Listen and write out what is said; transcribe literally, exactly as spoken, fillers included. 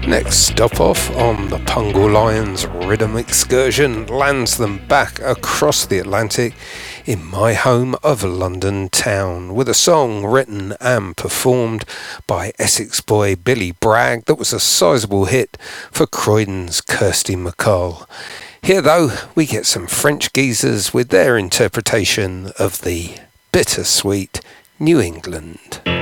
Next stop off on the Pungle Lions rhythm excursion lands them back across the Atlantic in my home of London town with a song written and performed by Essex boy Billy Bragg that was a sizable hit for Croydon's Kirsty MacColl. Here though we get some French geezers with their interpretation of the bittersweet New England.